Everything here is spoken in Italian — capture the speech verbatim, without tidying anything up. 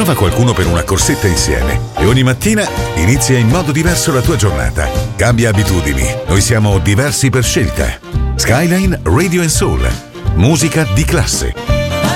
Trova qualcuno per una corsetta insieme e ogni mattina inizia in modo diverso la tua giornata. Cambia abitudini, noi siamo diversi per scelta. Skyline Radio and Soul. Musica di classe.